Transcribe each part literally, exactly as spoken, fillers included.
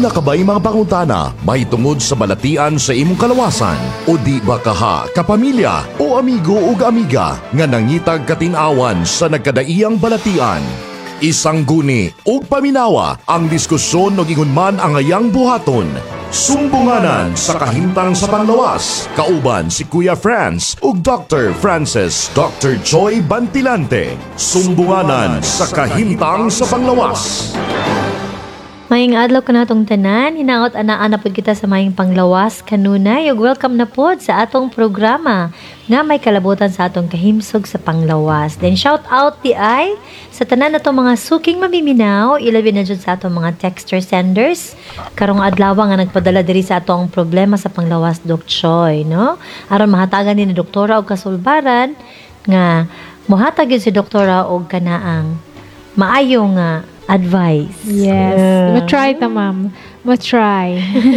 Aduna ka ba'y mga pangutana may tungod sa balatian sa imong kalawasan? O di ba kaha, kapamilya o amigo o amiga nga nangitag katinawan sa nagkadaiyang balatian? Isang guni o paminawa ang diskusyon no gingon man ang ayang buhaton. Sumbunganan sa kahimtang sa panglawas. Kauban si Kuya Franz ug Doctor Francis Doctor Joy Bantilante. Sumbunganan sa kahimtang sa panglawas. Maying adlaw ka natong tanan, hinaot ana-ana pod kita sa maying panglawas kanunay ug welcome na pod sa atong programa nga may kalabutan sa atong kahimsog sa panglawas. Then shout out di ay sa tanan natong mga suking mamiminaw, ilabi na jud sa atong mga texter senders karong adlaw nga nagpadala diri sa atong problema sa panglawas Doc Choy, no? Aron mahatagan ni doktora og kasulbaran nga mohatag gyud si doktora og kanaang maayo nga advice. Yes. Uh, Ma-try ta, ma'am. Ma-try.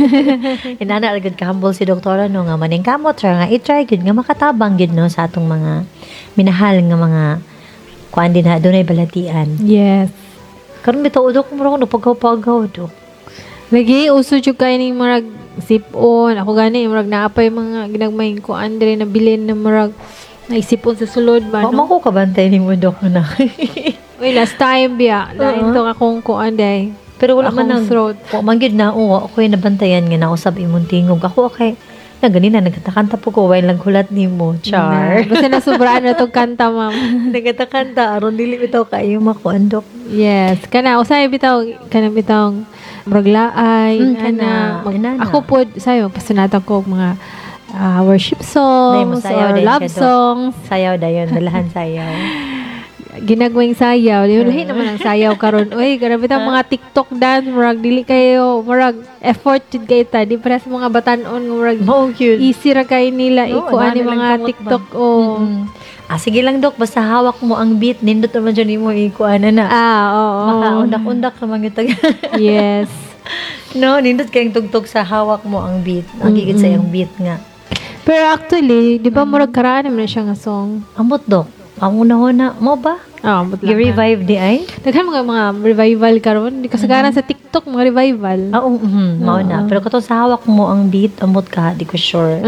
Inana agad ka humble si doktora no nga maning kamot ra nga i-try gud nga makatabang gud no sa atong mga minahal nga mga kuan din ha dunay balatian. Yes. Karon bitaw udok mo ro no pagkaw-pagaw do. Lagi uso jud kay ning marag sipon. Ako gani marag naapay mga ginagmayng ko andre na bilin na marag naisipon sa sulod ba no? no? Mako kabantay ni mo dok na. Uy, last time biya. Lain Uh-huh. tong akong kuan day. Pero wala man Akong nang throat. wa man gyud na o ako yung nabantayan nga nausab imong tingog. Ako okay. Na ganina nagkatakanta po ko while lang hulat nimo. Char. Na. Basta nasubraan na tong kanta, ma'am. Nagkatakanta aron dili bitaw kayo makuan dok. Yes. Kana usay bitaw kana bitaw muraglaay Mm, ana kana. mag- Inana. ako pod sayo pasunatan ko og mga ah, worship Day mo songs sayaw or din love siya, Dok. songs. Sayaw dayon, dalahan sayaw. Ginagwing sayaw. Di lahi naman ang sayaw karon. Uy, grabe ta mga TikTok dance, murag dili kayo, murag effort jud kay ta. Di para sa mga batanon nga murag Mo cute. easy ra kay nila Oo, ikuan ni dami lang mga kamot TikTok ba? oh. Mm-mm. Ah, sige lang dok, basta hawak mo ang beat, nindot naman dyan mo ikuan na na. Ah, oo. Maka undak-undak naman yung tag. Yes. No, nindot kayong tugtog sa hawak mo ang beat. Ang gigit sa iyong beat nga. Pero actually, di ba murag karaan naman siya nga song? Ambot dok, ang una-una, mo ba? Ah, but lang. I-revive di ay? Daghan mga mga revival karon. Di kasagaran sa TikTok mga revival. Ah, oo, mhm, mao na. Pero kato sa hawak mo ang beat, ambot ka, di ko sure.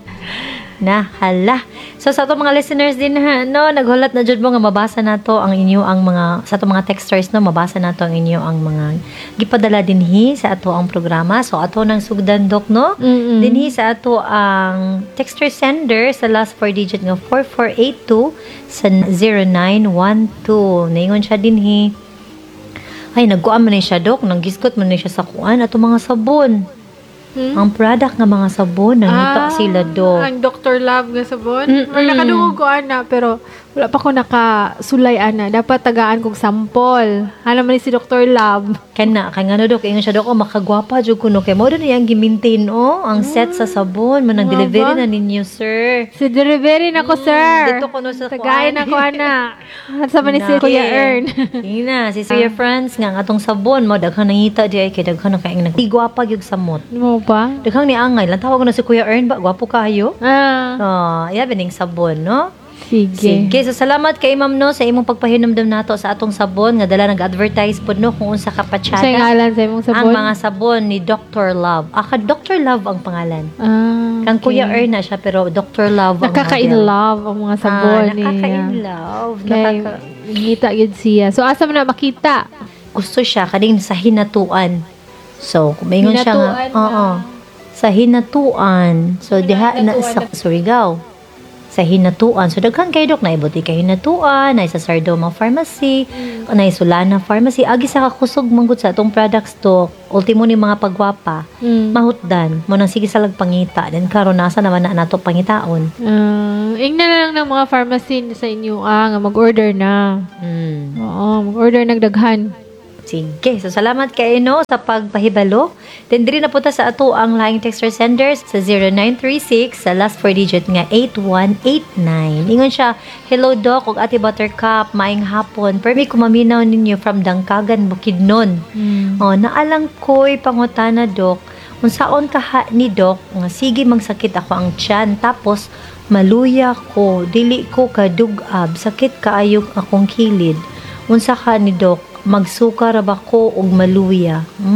Na, hala. So, sa ato mga listeners din ha, no, naghulat na jud mo nga mabasa nato ang inyo ang mga, sa ato mga texters, no, mabasa nato ang inyo ang mga gipadala dinhi sa ato ang programa. So, ato nang sugdan, Dok, no? Mm-mm. Dinhi sa ato ang texter sender sa last four digit nga four four eight two sa zero nine one two. Naingon siya dinhi. Ay, nagkuan man ni siya, Dok. Nanggisgot man ni siya sa kuan ato mga sabon. Hmm? Ang product nga mga sabon, nangita Ah, sila, Dok. Ang doctor Love nga sabon. Mm-mm. Or nakadungog ko ana pero wala pa ko nakasulay ana. Dapat tagaan kog sample. Hala man ni si doctor Love. Kana, kay nga no, Dok, ingon siya, Dok, oh, makagwapa, jud ko, no, kay mo doon yung gi-maintain, oh, ang set sa sabon, manang Nga delivery ba? na ninyo, sir. Si delivery na ko, sir. Dito ko no sa Tagayin kuan. ako ana. At sa man ni si Kuya Ern. Ina, si Kuya Franz nga, nga atong sabon mo, daghang nangita di ay, kay daghang na kayang nagtigwapa yung samot. Mo ba? Daghang ni Angay, lang tawag ko na si Kuya Ern, ba, gwapo kayo? Ah, Oh, iya, bining sabon, no? sige. Sige, so salamat kay Ma'am no sa imong pagpahinumdum nato sa atong sabon nga dala nag-advertise pod no kung unsa ka Sa patsada. ngalan sa imong sabon. Ang mga sabon ni Doctor Love. Aka Doctor Love ang pangalan. Ah, Kang okay. Kuya Erna siya pero Doctor Love ang Nakaka-in model. love ang mga sabon Ah, niya. nakaka-in love. Kay, Nakaka ngita yun siya. So, asa mo na makita? gusto siya kading sa hinatuan. So, kumingon siya nga. Hinatuan Oo. na. Sa hinatuan. So, diha na sa Surigao. Sa hinatuan. So, daghan kay Dok na ibuti kay hinatuan, na sa Sardoma Pharmacy, Mm. o na Sulana Pharmacy. Agi sa kakusog manggod sa atong products, Dok. Ultimo ni mga pagwapa. Mm. Mahutdan. Mo nang sige sa lagpangita. Then karon nasa naman na nato pangitaon. Uh, ingna na lang ng mga pharmacy sa inyo ah, nga mag-order na. Mm. Oo, mag-order nagdaghan. Sige. So, salamat kayo no, sa pagpahibalo. Then, diri na po ta sa ato ang laing texter senders sa zero nine three six sa last four digit nga eight one eight nine. Ingon siya, hello Doc, ug Ate Buttercup, maing hapon. Permi kumaminaw ninyo from Dangkagan, Bukidnon. Mm. Oh, naalang ko'y pangutana, Doc. Unsaon kaha ni Doc, nga sige magsakit ako ang tiyan, tapos maluya ko, dili ko kadugab, sakit kaayog akong kilid. Unsa ka ni Doc, magsuka ra ba ko og maluya? Hmm?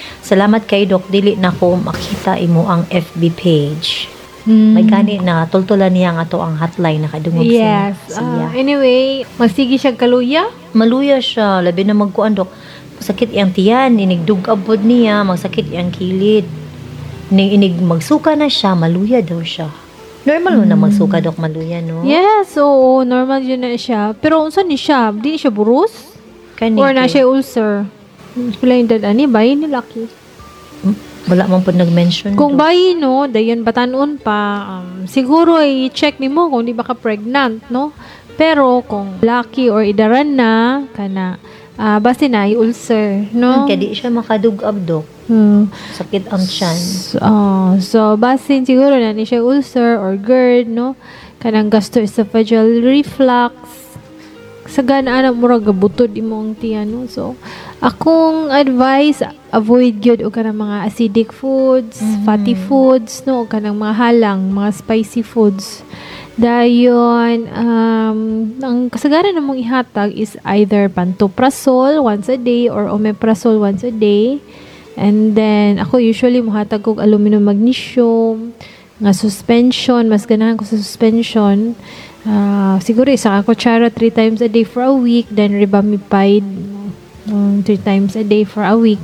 Salamat kay Doc, dili na ko makita imo ang F B page. Mm. May gani na tultulan niya nga to ang hotline nakadungog Yes. siya. Ah, anyway, magsige siya kaluya. Maluya siya, labi na magkuan Dok. Masakit iyang tiyan, inigdugabod niya, magsakit iyang kilid. Inig, inig magsuka na siya, maluya daw siya. Normal mo na magsuka Dok, maluya no? Yes, oo, normal yun na siya. Pero unsa ni siya? Di siya burus? Kani Or na kay- siya ulcer? Wala yung dad, ani, bayi ni Lucky. Wala man po nag-mention. Kung Dok. bayi, no, dayon batanon pa, um, siguro i-check ni mo kung di ba ka pregnant, no? Pero kung lucky or idaran na, kana, ah basta na, i-ulcer, no? Hmm, kaya di siya makadugab Dok. Hmm. Sakit ang tiyan. So, ah, so basin siguro na ni siya ulcer or GERD, no? Kanang gastroesophageal reflux. Sa ganaan na murag gabutod imo ang tiyan, no? So, akong advice, avoid gyud og kanang mga acidic foods, fatty foods, no? O kanang mga halang, mga spicy foods. Dayon, um, ang kasagaran namong ihatag is either pantoprazole once a day or omeprazole once a day. And then, ako usually muhatag kog aluminum magnesium, nga suspension, mas ganahan ko sa suspension. Ah, siguro isa ka kutsara three times a day for a week, then ribamipide um, three times a day for a week.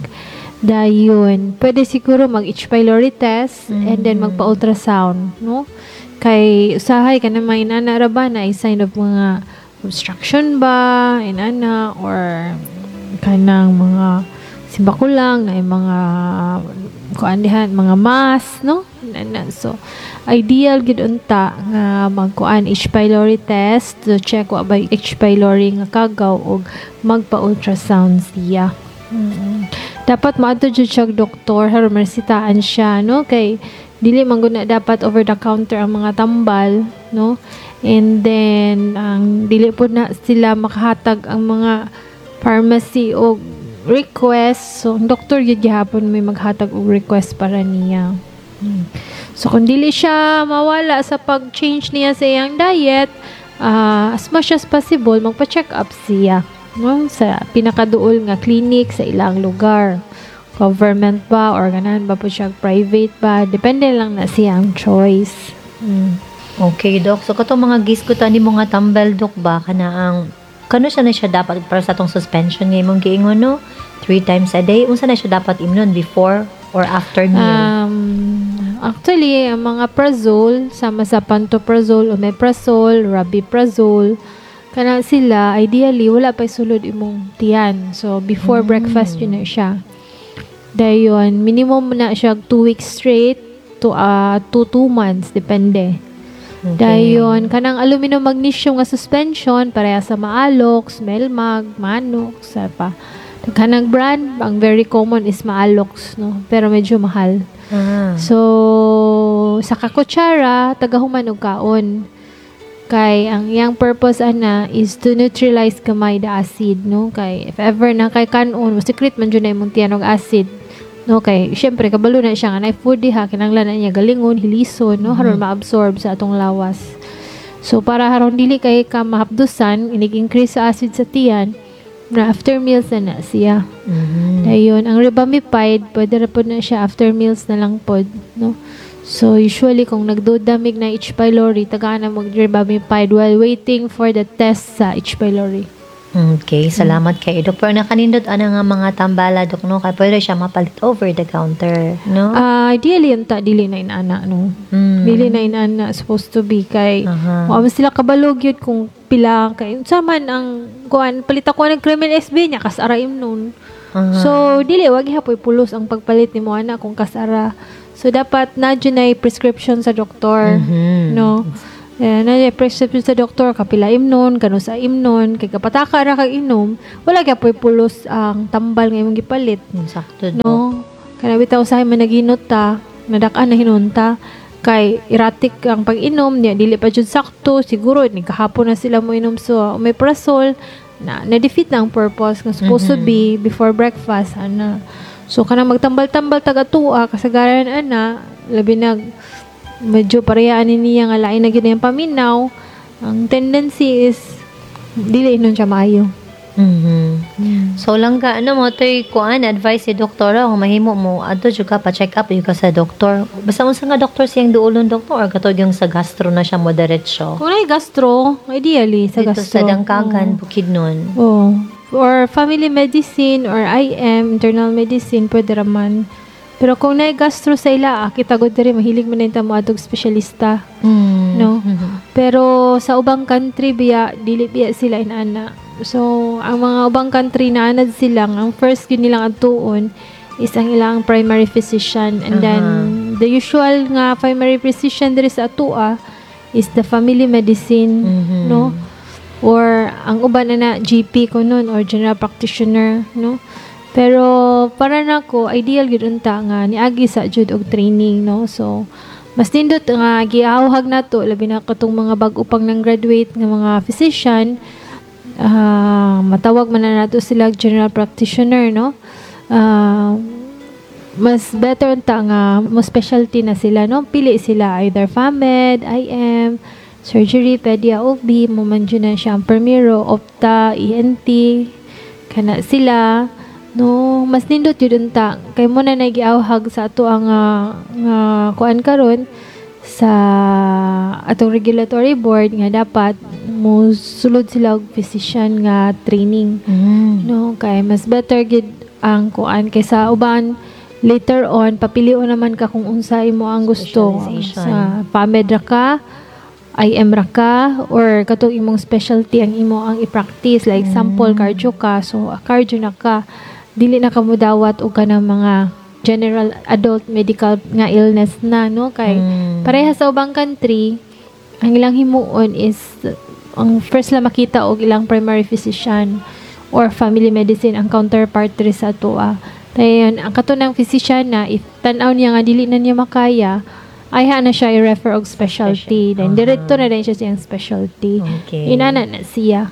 Dayon, pwede siguro mag-H. pylori test and then magpa-ultrasound, no? Kay usahay ka na may inana ra ba na sign of mga obstruction ba, inana, or kanang mga simbakulang na mga kuandihan, mga mass, no? Inana. So, ideal gid unta nga magkuan H. pylori test to check wa ba H. pylori nga kagaw og magpa-ultrasound siya. Mm. Dapat maadto jud siya og doktor aron maresitaan siya, no? Kay dili man gud na dapat over the counter ang mga tambal, no? And then ang dili po na sila makahatag ang mga pharmacy og request. So ang doktor gyud gihapon may maghatag og request para niya. Hmm. So kung dili siya mawala sa pag-change niya sa iyang diet, uh, as much as possible magpa-check up siya, no? Sa pinakaduol nga clinic sa ilang lugar. Government ba or ganahan ba po siya private ba, depende lang na siyang choice. Hmm. Okay, Dok. So, katong mga giskutan ni mo nga tambal, Dok, ba? Kana ang, kano siya na siya dapat para sa atong suspension ngayon mong giingon, no? Three times a day. Unsa na siya dapat imnon before or after meal? Um, actually, ang mga prazole, sama sa pantoprazole, omeprazole, rabiprazole, kana sila, ideally, wala pa sulod imong tiyan. So, before breakfast yun na siya. Dayon, minimum na siya two weeks straight to uh, to two months, depende. Dayon, kanang aluminum magnesium nga suspension, pareha sa Maalox, Melmag, Manox, sa pa. Kanang brand, ang very common is Maalox, no? Pero medyo mahal. Ah. So, sa kakutsara, tagahuman og kaon. Kay, ang iyang purpose ana is to neutralize kamay the acid, no? Kay, if ever na kay kanon, secret man dyan na imong tiyan og acid. No, kay, syempre, kabalo na siya nga na food diha, kinanglan na niya galingon, hilison, no? Haron ma-absorb sa atong lawas. So, para haron dili kay ka mahapdusan, inig-increase sa acid sa tiyan, na after meals na na siya. Mhm. Ayun, ang ribamipide, pwede na po na siya after meals na lang po, no? So, usually, kung nagdodamig na H. pylori, tagaan na mag-ribamipide while waiting for the test sa H. pylori. Okay, salamat kay Dok. Pero nakanindot ana nga mga tambala, Dok, no? Kaya pwede siya mapalit over the counter, no? Ah, ideally, yun ta, dili na inana, no? Mm. Dili na inana, supposed to be, kay, Aha. uh sila kabalog yun kung pila, kay, sa man ang, kuan, palita ko ng criminal S B niya, kasaraim nun. Aha. So, dili, wag hapoy pulos ang pagpalit ni mo, ana, kung kasara. So, dapat na dyan ay prescription sa doktor, Mhm. no? Eh, na dyan prescription sa doktor, kapila imnon, kano sa imnon, kay kapataka ra kag inom, wala kaya po'y pulos ang tambal nga imong gipalit, Mm, sakto, Dok. no? Kaya bitaw sa man naginot ta, nadakaan na hinunta, kay erratic ang pag-inom niya, dili pa jud sakto, siguro ni kahapon na sila mo inom sa omeprazole, na na-defeat na ang purpose nga supposed to be before breakfast, ana. So, kanang magtambal-tambal taga-tua, kasagaran, ana, labi nag, medyo parehaan niya nga lain na gyud yung paminaw, ang tendency is, dili nun siya maayo. Mhm. So lang ka ano mo toy kuan advice si doktora kung mahimo mo adto jud ka pa check up yung ka sa doktor. Basta unsa nga doktor siyang duolon doktor or katog yung sa gastro na siya mo diretso. Kung ay gastro, ideally sa Dito gastro. sa Dangkagan, Bukidnon. Oh. Or family medicine or I M, internal medicine, pwede raman. Pero kung na gastro sa ila, ah, kita ko diri mahilig man nita mo atog espesyalista. Mm. No. Pero sa ubang country biya dili biya sila inana. So ang mga ubang country na anad silang ang first yun nilang atuon is ang ilang primary physician and then the usual nga primary physician diri sa atua is the family medicine, Mhm. no? Or ang uban na na G P ko nun or general practitioner, no? Pero para nako ideal gyud unta nga niagi sa jud og training, no? So mas nindot nga giahawhag nato labi na katong mga bag-o pang nang graduate nga mga physician, ah matawag man na nato sila general practitioner, no? Ah mas better unta nga mo specialty na sila, no? Pili sila either FAMED, I M, surgery, pedia, O B, mo man dyan na siya ang Permiro, Opta, E N T, kana sila, no, mas nindot yun unta. Kay mo na nagiawhag sa ato ang uh, nga kuan karon sa atong regulatory board nga dapat mo sulod sila og physician nga training. Mm. No, kay mas better gid ang kuan kaysa uban later on papilion naman ka kung unsa imo ang gusto Specialization. sa PAMED ra ka, I M ra ka, or katong imong specialty ang imo ang i-practice like example cardio ka, so cardio na ka, dili na ka mo dawat og kanang mga general adult medical nga illness na, no? Kay Mm. pareha sa ubang country ang ilang himuon is ang first la makita og ilang primary physician or family medicine ang counterpart diri sa atua. Dayon ang katunang physician na if tan-aw niya nga dili na niya makaya, ay ha na siya i-refer og specialty. Special. Then diretso na din siya siyang specialty. Okay. Inana na siya.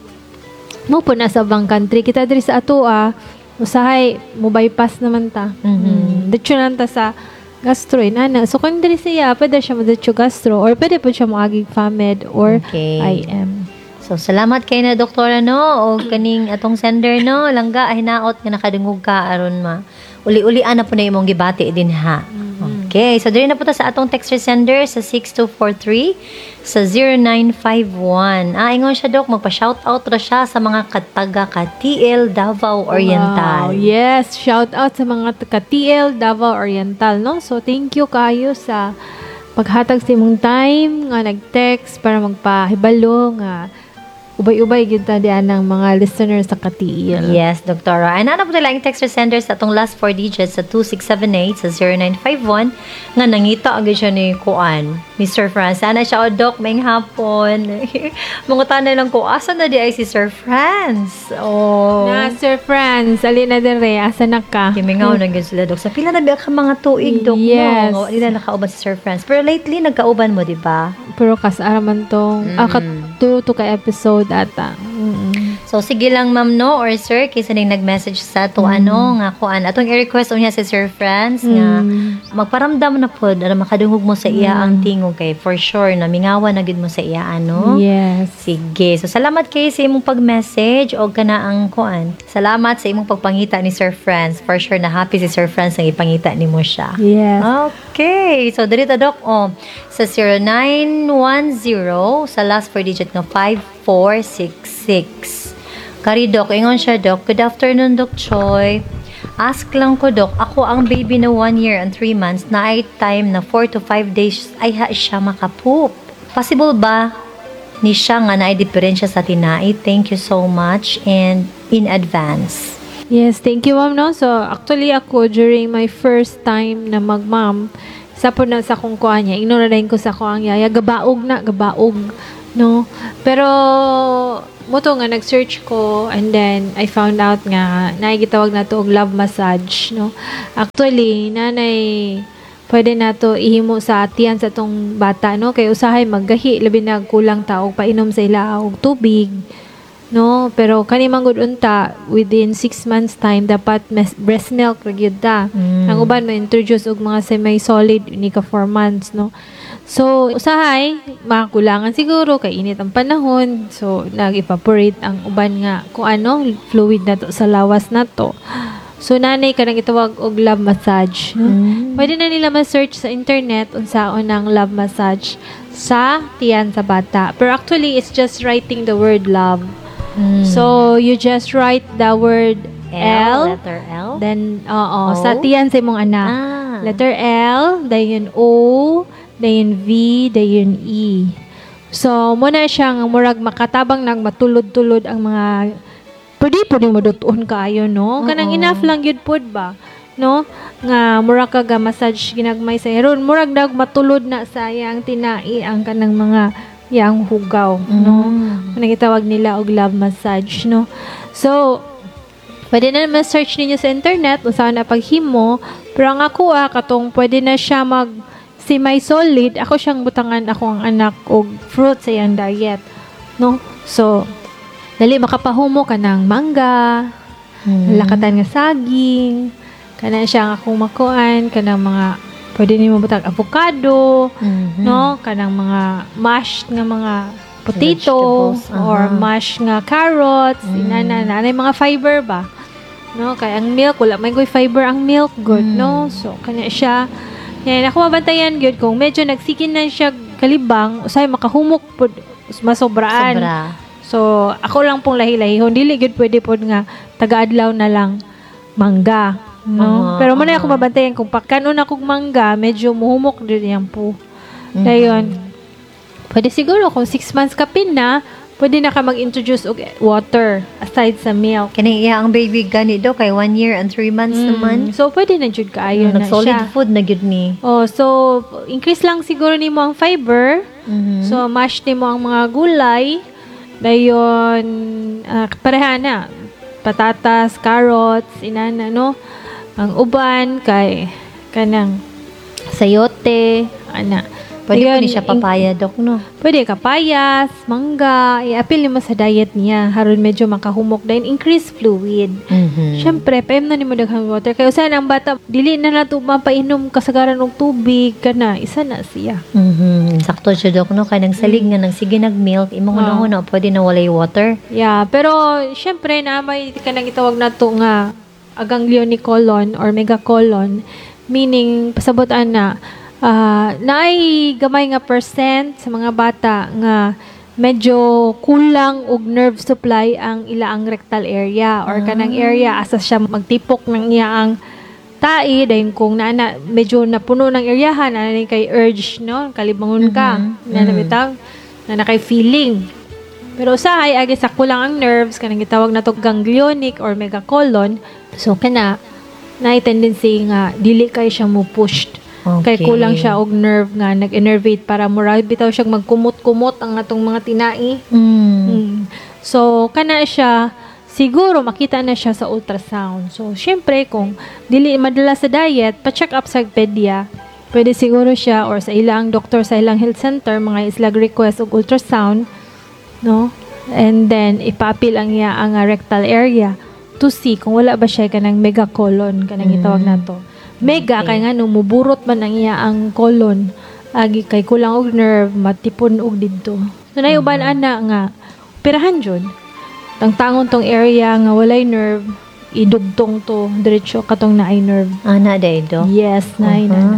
Mo po na sa bang country kita diri sa atua, usahay mo bypass naman ta. Mhm. Diretso lang ta sa gastro inana. So kung diri siya, pwede siya mo diretso gastro or pwede po siya mo agig FAMED or Okay. I M. So, salamat kay na doktora, no? O kaning atong sender, no? Langga, ay hinaot nga nakadungog ka, aron ma. Uli-ulian na po na imong gibati din, ha? Okay. So, diri na po ta sa atong text sender sa six two four three sa zero nine five one. Ah, ingon siya, Dok, magpa-shoutout ra siya sa mga kataga ka T L Davao Oriental. Wow, yes, shout out sa mga ka-T L Davao Oriental, no? So thank you kayo sa paghatag sa imong time nga nag-text para magpahibalo nga ubay-ubay gyud ta diyan ng mga listeners sa ka-T L. Yes, Doktora. And ano po tayo ang text sender sa atong last four digits sa two six seven eight sa zero nine five one nga nangita agad siya ni Kuan, Mister Franz. Sana siya o Dok, maing hapon. Mga tanay lang ko, asa na di ay si Sir Franz? Oh. Na Sir Franz, ali na dire, asa na ka? Kimingaw na gyud sila, Dok. Sa pila na biya ka mga tuig, Dok. Yes. No? Nga, nila nakauban si Sir Franz. Pero lately, nagkauban mo, di ba? Pero kasara man tong Mm. ah, katuro to ka episode ata. Mm-mm. So, sige lang, ma'am, no? Or sir, kaysa nang nag-message sa to, ano, nga kuan. Atong i-request niya si Sir Franz, nga, Mm. magparamdam na po, na makadungog mo sa iya ang tingog kay for sure, na mingawa na gid mo sa iya, ano? Yes. Sige. So, salamat kay sa imong pag-message o kana ang kuan. Salamat sa imong pagpangita ni Sir Franz. For sure na happy si Sir Franz nang ipangita ni mo siya. Yes. Okay. So, dito, Dok, oh, sa zero nine one zero, sa last four digit ng five four six six. Kari, Dok, ingon siya, Dok. Good afternoon, Dok Choi. Ask lang ko, Dok, ako ang baby na one year and three months na ay time na four to five days ay ha siya makapoop. Possible ba ni siya nga na ay diferensya sa tinai? Thank you so much and in advance. Yes, thank you, ma'am, no? So, actually ako, during my first time na mag-mom, sa po na sa kong kuha niya, ignoradayin ko sa kuha niya, ya, gabaog na, gabaog, no? Pero, muto nga, nag-search ko, and then, I found out nga, naigitawag na to og love massage, no? Actually, nanay, pwede na to ihimo sa atiyan sa tong bata, no? Kaya usahay maggahi, labi na kulang taog, painom sa ila og tubig, no? Pero kani manggod unta within six months time dapat mes- breast milk ra gyud ta. Mm. Ang uban mo introduce og mga semi solid ni ka four months, no? So, usahay, makakulangan siguro, kay init ang panahon. So, nag-evaporate ang uban nga kung ano, fluid na to sa lawas na to. So, nanay ka nang itawag og love massage. No? Mm. Pwede na nila ma-search sa internet unsaon ang love massage sa tiyan sa bata. Pero actually, it's just writing the word love. Mm. So, you just write the word L, letter L. then, oo, O? sa tiyan sa imong anak. Ah. Letter L, dayon O, dayon V, dayon E. So, muna siya nga murag makatabang nang matulod-tulod ang mga pwede pwede mo dutuon kaayo, no? Kanang Oo. enough lang yun pod ba? No? Nga murag ka ga massage ginagmay sa heron. Murag dag matulod na sa yang tinai ang kanang mga yang hugaw, no? Mm. Kanang gitawag nila og love massage, no? So, pwede na ma-search ninyo sa internet kung saan na paghimo. Pero ang ako ah, katong pwede na siya mag semi-solid. Ako siyang butangan ako ang anak og fruit sa iyang diet. No? So, dali makapahumo ka ng mangga, Mm. lakatan nga saging, kana siya nga akong makuan, kanang mga, pwede nimo butang avocado, Mhm. no? Kanang mga mashed nga mga potato, Vegetables, aha. or mashed nga carrots, Mm. inana, na mga fiber ba? No? Kaya ang milk, wala may goy fiber ang milk, good, Mm. no? So, kanya siya, yan, ako mabantayan, good, kung medyo nagsikin na siya kalibang, usay makahumok po, masobraan. Sobra. So, ako lang pong lahi-lahihon. Dili gud pwede po nga taga-adlaw na lang mangga. No? Aha, Pero muna aha. ako mabantayan kung pagkanon akong mangga, medyo muhumok din yan po. Mhm. Dayon, pwede siguro kung six months ka pin na, pwede na ka mag-introduce og water aside sa milk. Kani iya ang baby gani do kay one year and three months Mm. naman. So, pwede na jud kaayo na Nag-solid siya. food na gyud ni. Oh, so, increase lang siguro nimo ang fiber. Mhm. So, mash nimo ang mga gulay. Dayon, uh, pareha na. Patatas, carrots, inana, no? Ang uban, kay, kanang sayote, ana. Pwede po Dayon, ni siya in- papaya, Dok, no? Pwede kapayas, mangga, i-appeal mo sa diet niya. Haron medyo makahumok. Dayon, increase fluid. Mhm. Siyempre, paim na ni mo daghang water. Kaya usahan ang bata, dili na nato mapainom kasagaran og tubig, kana, isa na siya. Mhm. Sakto siya, Dok, no? Kaya nang salig nga, nang sige nag-milk, imong Ah. una-una, pwede na walay water. Yeah, pero syempre na may kanang itawag na to nga ganglionicolon or megacolon, meaning pasabotan na ah naay gamay nga percent sa mga bata nga medyo kulang og nerve supply ang ilaang rectal area or kanang area asa siya magtipok ng iyaang tai dahil kung na, na medyo napuno ng areahan na kay urge no kalibangon ka Mhm. na nabitaw na nakay feeling. Pero usahay agi sa kulang ang nerves kanang gitawag na to ganglionic or megacolon, so kana na tendency nga dili kay siya mo pushed. Kay Okay. kulang siya og nerve nga nag-innervate para mura bitaw siya magkumot-kumot ang atong mga tinai. Mm. Mm. So kana siya siguro makita na siya sa ultrasound. So syempre kung dili madala sa diet, pa-check up sa pedia. Pwede siguro siya or sa ilang doktor sa ilang health center mga islag request og ultrasound, no? And then ipa-appeal ang iya ang uh, rectal area to see kung wala ba siya kanang megacolon kanang Mm. gitawag nato. Mega Okay. kay nga no muburot man ang iya ang colon agi kay kulang og nerve matipon og didto. So nay uban ana nga operahan jud. Tangtangon tong area nga walay nerve idugtong to diretso katong naay nerve. Ana, day, Dok. Yes, nay Uh-huh. na.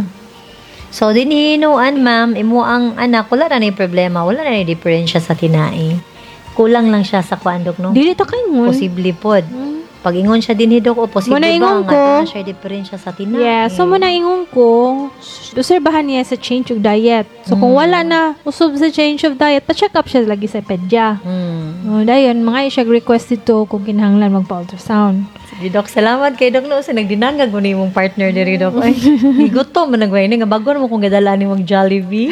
So, din hinuan, ma'am, imo ang anak, wala na na problema, wala na na diferensya sa tinai. Kulang lang siya sa kuan, Dok, no? Dili ta kay mo. Posible pod. Hmm. Pag ingon siya din, Dok, o posible Muna ba ingon nga ko. na siya diferensya sa tinai? Yeah, so mo na ingon ko, obserbahan niya sa change of diet. So kung Mm. wala na usob sa change of diet, pa-check up siya lagi sa pedya. Hmm. Oh, dayon mga siya request dito kung kinahanglan magpa-ultrasound. Sige, Dok, salamat kay Dok, no? Sa nagdinangag mo ni mong partner diri, Dok. Ay, higutom man nagway nga bago na mo kung gadala ni mong Jollibee.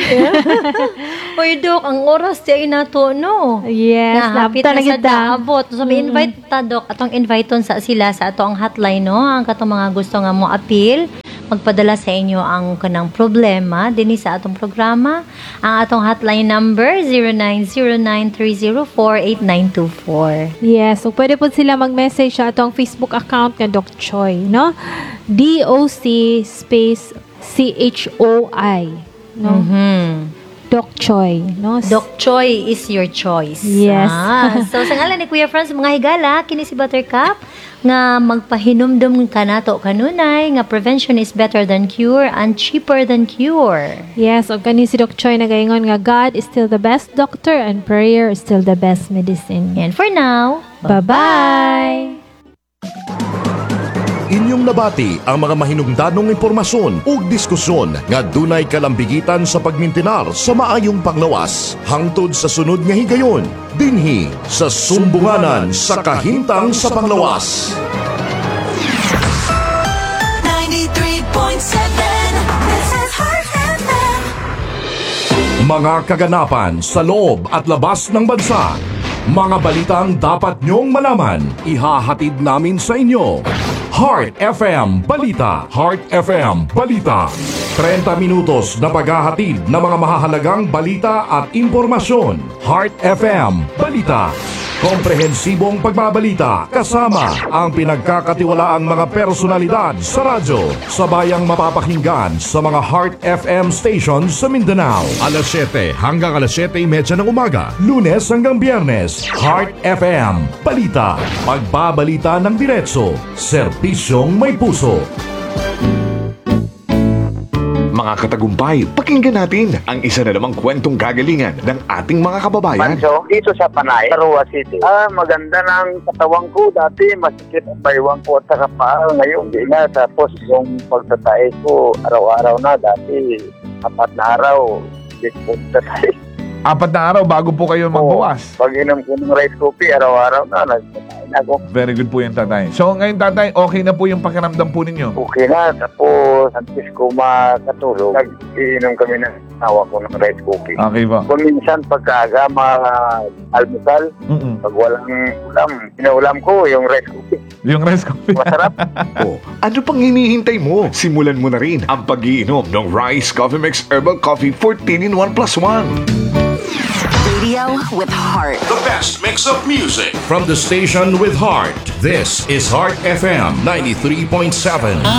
Oy, Dok, ang oras di ay nato, no? Yes, Nahapit napita na na sa kita. daabot. So, may invite ta, Dok. Atong invite sa sila sa ato ang hotline, no? Ang katong mga gusto nga mo appeal, magpadala sa inyo ang kanang problema dinhi sa atong programa. Ang atong hotline number zero nine zero nine three zero four eight nine two four. Yes, so pwede po sila mag-message sa atong Facebook account nga Doc Choi, no? D O C space C H O I. no? Doc Choi, no? Doc Choi is your choice. Yes. Ah, so, sa ngalan ni Kuya Franz, mga higala, kini si Buttercup, nga magpahinumdum ka nato kanunay, nga prevention is better than cure and cheaper than cure. Yes, o kani si Doc Choi nagaingon nga God is still the best doctor and prayer is still the best medicine. And for now, Bye-bye! Inyong nabati ang mga mahinungdanong impormasyon ug diskusyon nga dunay kalambigitan sa pagmintinar sa maayong panglawas hangtod sa sunod nga higayon dinhi sa sumbunganan sa kahimtang sa panglawas. ninety-three point seven, this is Heart F M. Mga kaganapan sa loob at labas ng bansa. Mga balitang dapat nyong malaman, ihahatid namin sa inyo. Heart F M Balita. Heart F M Balita. thirty minutos na paghahatid ng mga mahahalagang balita at impormasyon. Heart F M Balita. Komprehensibong pagbabalita kasama ang pinagkakatiwalaang mga personalidad sa radyo. Sabayang mapapakinggan sa mga Heart F M stations sa Mindanao. alas siyete hanggang alas siyete thirty ng umaga. Lunes hanggang Biyernes. Heart F M Balita. Pagbabalita ng diretso. Serbisyong may puso. Mga katagumpay, pakinggan natin ang isa na namang kwentong gagalingan ng ating mga kababayan. Manso, dito sa Panay, Arua City. Ah, maganda ng katawang ko. Dati masikip ang baywang ko at saka paa. Ngayon, di na. Tapos yung pagtatay ko, araw-araw na. Dati, apat na araw, di ko tatay. Apat na araw bago po kayo magbawas. Pag inom ko ng rice coffee, araw-araw na, nagtatay na ako. Very good po yan, tatay. So, ngayon, tatay, okay na po yung pakiramdam po ninyo? Okay na. Tapos, antes ko makatulog, nag-iinom kami ng tawa ko ng rice coffee. Okay po. Kung minsan, pagkaaga, ma-almusal, Mm-mm. pag walang ulam, pinaulam ko yung rice coffee. Yung rice coffee. Masarap. O, ano pang hinihintay mo? Simulan mo na rin ang pag-iinom ng Rice Coffee Mix Herbal Coffee fourteen in one plus one. Radio with heart. The best mix of music from the station with heart. This is Heart F M ninety-three point seven.